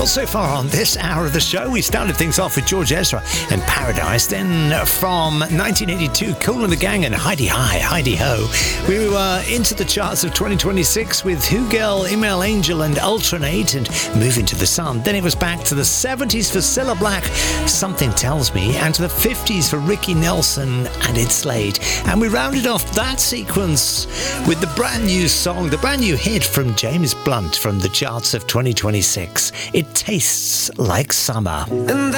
So far on this hour of the show, we started things off with George Ezra and Paradise. Then from 1982, Kool and the Gang and Heidi Hi, Heidi Ho. We were into the charts of 2026 with Who Girl, Email Angel and Ultranate and Moving to the Sun. Then it was back to the 70s for Cilla Black, Something Tells Me, and to the 50s for Ricky Nelson and Ed Slade. And we rounded off that sequence with the brand new song, the brand new hit from James Blunt from the charts of 2026. It Tastes Like Summer.